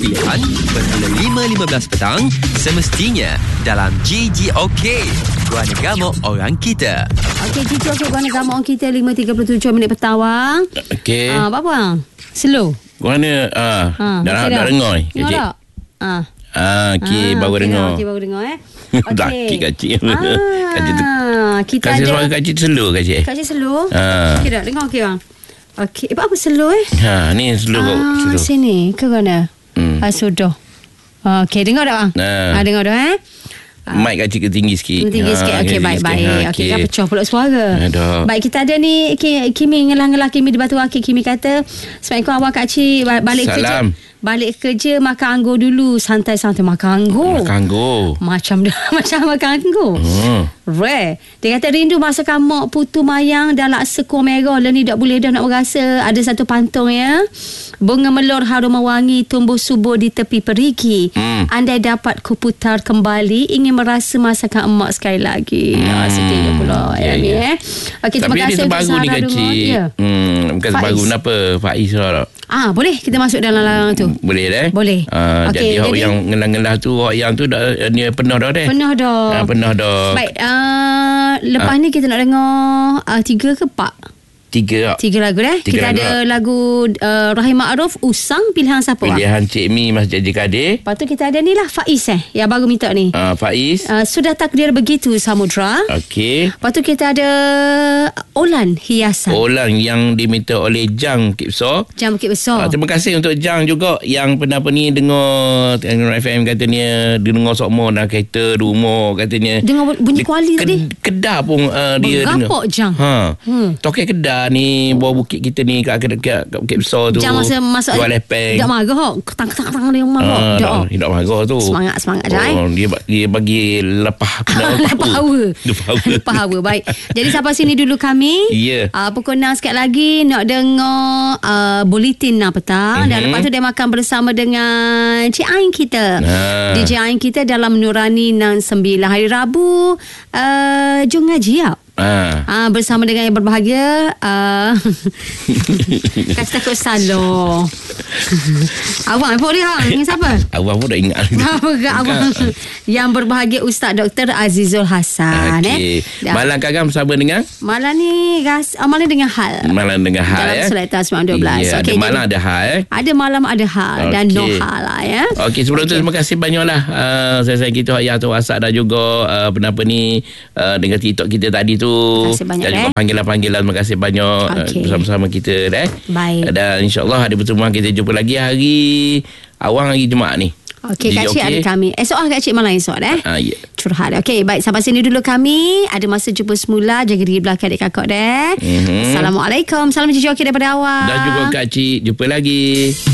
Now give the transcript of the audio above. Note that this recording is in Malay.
pilihan bermula 5.15 petang semestinya dalam GGOK. Guana Gamok Orang Kita. Okey, GGOK Guana Gamok Orang Kita 5.37 minit petang. Okey. Apa? Slow. Guana dah dengar ni. Dengar tak? Okey, baru dengar. Okey, baru dengar Okey. Kacik. Kita kasih ada suara kacik slow kacik. Kacik slow. Okey dah, dengar okey bang. Okey, apa slow Ni slow kau. Slow. Sini ke mana? Sudah. Okey, dengar tak bang? Dengar dah Mic kacik ke tinggi sikit. Tinggi sikit. Okey, baik. Okey, kan pecah pula suara. Baik, kita ada ni Kimi ngelah-ngelah Kimi di Batu Akik. Kimi kata, Assalamualaikum awak Kak Cik, balik kerja. Balik kerja makan anggur dulu. Santai-santai makan anggur. Macam makan anggur. Rare. Dia kata rindu masakan mak putu mayang dan laksa kuah merah. Ni tak boleh dah nak berasa. Ada satu pantong ya. Bunga melur harum wangi tumbuh subur di tepi perigi. Andai dapat ku putar kembali, ingin merasa masakan emak sekali lagi. Sedihnya pula. Okay, tapi ada terbaru ni kecil. Bukan terbaru. Kenapa Faiz lah. Boleh kita masuk dalam tu. Boleh dah. Boleh. Jadi yang ngelah-ngelah tu, yang tu dah ni penuh dah deh. Penuh dah. Baik. Lepas ni kita nak dengar 3 ke 4? 3 lagu kita ada lagu Rahim Ma'ruf Usang, pilihan siapa? Pilihan Cik Mi Mas Jaji Kadir. Lepas tu kita ada ni lah Faiz yang baru minta ni. Faiz Sudah Takdir Begitu Samudra. Okey. Lepas tu kita ada Olan Hiasan. Olan yang diminta oleh Jang Kipso. Terima kasih untuk Jang juga yang pernah dengar FM, katanya dia dengar sokmo dalam kereta rumah, katanya dengar bunyi kuali tadi. Kedah pun dia dengar. Berapok Jang. Tokai Kedah ni bawah bukit kita ni kat Bukit Besar tu. Jangan masuk jual lepeng. Tak marah ketang-ketang dia marah. Tak marah tu. Semangat Jai. Dia bagi lepah hawa. Baik. Jadi sampai sini dulu kami. Pukul 6 sekali lagi nak dengar bulletin petang. Dan lepas tu dia makan bersama dengan Cik Ain kita. DJ Ain kita dalam Nurani 69 hari Rabu. Jom ngaji bersama dengan yang berbahagia. Kasih takut salah. Awang pun dia dengan siapa? Awang pun dah ingat. Awang yang berbahagia Ustaz Dr. Azizul Hasan. Malam Kagam bersama dengan malam ni malam dengan hal. Dalam Sulaitan 912. Ada malam ada hal. Ada malam ada hal dan no hal lah ya. Okey, sebelum tu terima kasih banyaklah saya kita yang tu WhatsApp dah juga penapa ni dengan TikTok kita tadi tu. Dan juga panggilan-panggilan. Terima kasih banyak bersama-sama kita Baik. Dan insyaAllah hari pertemuan kita jumpa lagi hari awang hari Jumaat ni. Okey, Kak Cik ada kami. Esok Kak Cik malam esok curhat. Okey, baik, sampai sini dulu kami. Ada masa jumpa semula. Jaga diri belakang adik kakak Assalamualaikum. Salam GGOK daripada awak. Dan juga Kak Cik. Jumpa lagi.